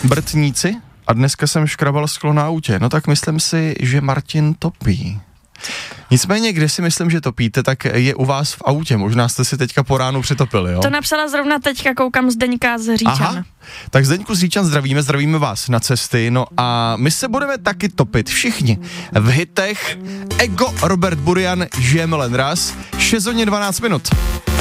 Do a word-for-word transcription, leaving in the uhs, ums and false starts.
Brtníci a dneska jsem škrabal sklo na autě. No tak myslím si, že Martin topí. Nicméně, kde si myslím, že topíte, tak je u vás v autě. Možná jste si teďka po ránu přitopili, jo? To napsala zrovna teďka, koukám Zdeňka z Říčan. Aha, tak Zdeňku z Říčan zdravíme, zdravíme vás na cesty, no a my se budeme taky topit všichni v hitech Ego, Robert Burian, Žijeme len raz, šest hodin dvanáct minut.